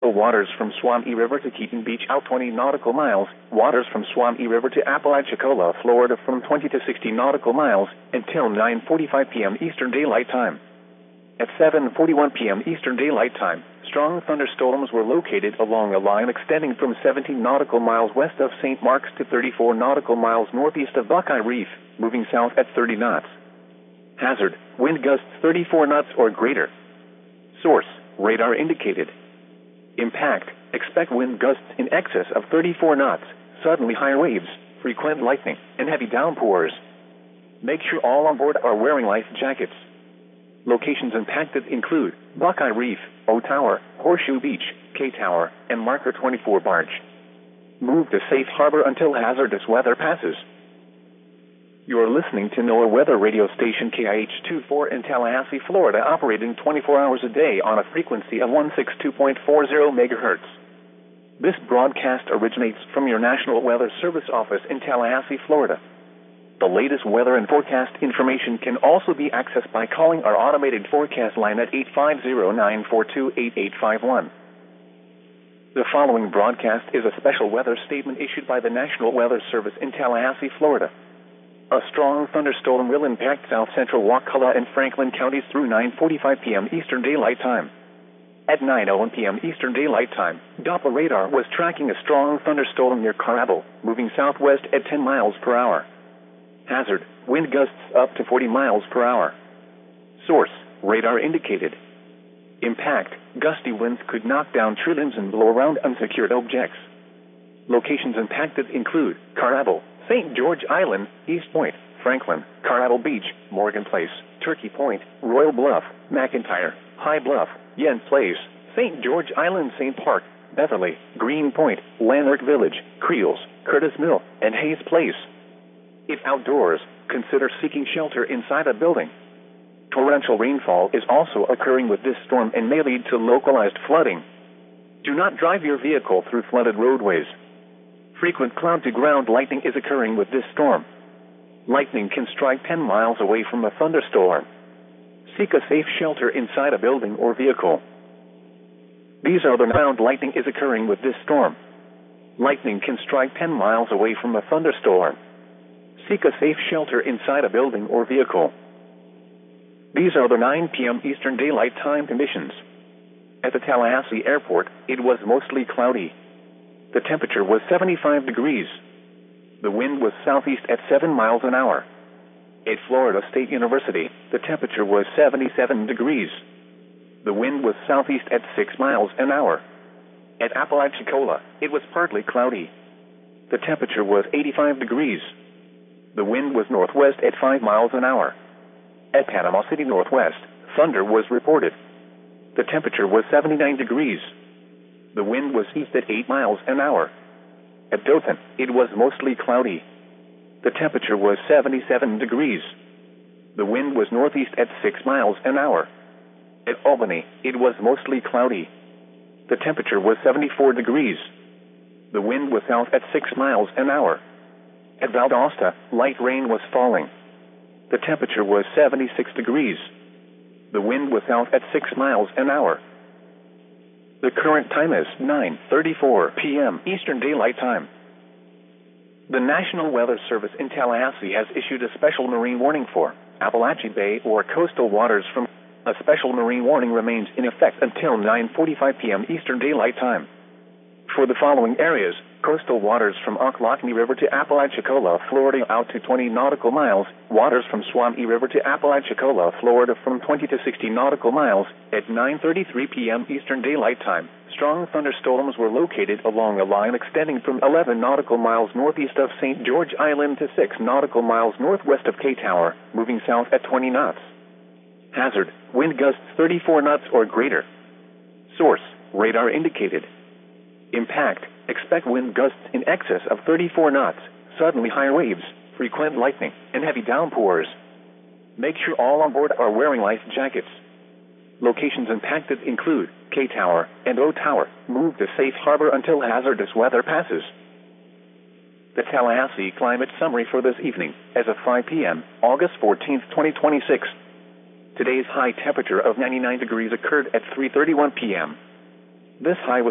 waters from Swanee River to Keaton Beach out 20 nautical miles, waters from Swanee River to Apalachicola, Florida from 20 to 60 nautical miles, until 9:45 p.m. Eastern Daylight Time. At 7:41 p.m. Eastern Daylight Time, strong thunderstorms were located along a line extending from 17 nautical miles west of St. Marks to 34 nautical miles northeast of Buckeye Reef, moving south at 30 knots. Hazard, wind gusts 34 knots or greater. Source, radar indicated. Impact, expect wind gusts in excess of 34 knots, suddenly higher waves, frequent lightning, and heavy downpours. Make sure all on board are wearing life jackets. Locations impacted include Buckeye Reef, O Tower, Horseshoe Beach, K Tower, and Marker 24 barge. Move to safe harbor until hazardous weather passes. You are listening to NOAA weather radio station KIH-24 in Tallahassee, Florida, operating 24 hours a day on a frequency of 162.40 MHz. This broadcast originates from your National Weather Service office in Tallahassee, Florida. The latest weather and forecast information can also be accessed by calling our automated forecast line at 850-942-8851. The following broadcast is a special weather statement issued by the National Weather Service in Tallahassee, Florida. A strong thunderstorm will impact south central Wakulla and Franklin counties through 9:45 p.m. Eastern Daylight Time. At 9:01 p.m. Eastern Daylight Time, Doppler radar was tracking a strong thunderstorm near Carrabble, moving southwest at 10 miles per hour. Hazard, wind gusts up to 40 miles per hour. Source, radar indicated. Impact, gusty winds could knock down tree limbs and blow around unsecured objects. Locations impacted include Carrabble, St. George Island, East Point, Franklin, Carrabble Beach, Morgan Place, Turkey Point, Royal Bluff, McIntyre, High Bluff, Yen Place, St. George Island, St. Park, Beverly, Green Point, Lanark Village, Creels, Curtis Mill, and Hayes Place. If outdoors, consider seeking shelter inside a building. Torrential rainfall is also occurring with this storm and may lead to localized flooding. Do not drive your vehicle through flooded roadways. Frequent cloud-to-ground lightning is occurring with this storm. Lightning can strike 10 miles away from a thunderstorm. Seek a safe shelter inside a building or vehicle. These are the ground lightning is occurring with this storm. Lightning can strike 10 miles away from a thunderstorm. Seek a safe shelter inside a building or vehicle. These are the 9 p.m. Eastern Daylight Time conditions. At the Tallahassee Airport, it was mostly cloudy. The temperature was 75 degrees. The wind was southeast at 7 miles an hour. At Florida State University, the temperature was 77 degrees. The wind was southeast at 6 miles an hour. At Apalachicola, it was partly cloudy. The temperature was 85 degrees. The wind was northwest at 5 miles an hour. At Panama City Northwest, thunder was reported. The temperature was 79 degrees. The wind was east at 8 miles an hour. At Dothan, it was mostly cloudy. The temperature was 77 degrees. The wind was northeast at 6 miles an hour. At Albany, it was mostly cloudy. The temperature was 74 degrees. The wind was south at 6 miles an hour. At Valdosta, light rain was falling. The temperature was 76 degrees. The wind was south at 6 miles an hour. The current time is 9:34 p.m. Eastern Daylight Time. The National Weather Service in Tallahassee has issued a special marine warning for Appalachian Bay or coastal waters from. A special marine warning remains in effect until 9:45 p.m. Eastern Daylight Time. For the following areas, coastal waters from Ocklawahamie River to Apalachicola, Florida out to 20 nautical miles, waters from Swanee River to Apalachicola, Florida from 20 to 60 nautical miles, at 9:33 p.m. Eastern Daylight Time. Strong thunderstorms were located along a line extending from 11 nautical miles northeast of St. George Island to 6 nautical miles northwest of K Tower, moving south at 20 knots. Hazard, wind gusts 34 knots or greater. Source, radar indicated. Impact, expect wind gusts in excess of 34 knots, suddenly higher waves, frequent lightning, and heavy downpours. Make sure all on board are wearing life jackets. Locations impacted include K Tower and O Tower. Move to safe harbor until hazardous weather passes. The Tallahassee climate summary for this evening, as of 5 p.m., August 14, 2026. Today's high temperature of 99 degrees occurred at 3:31 p.m. This high was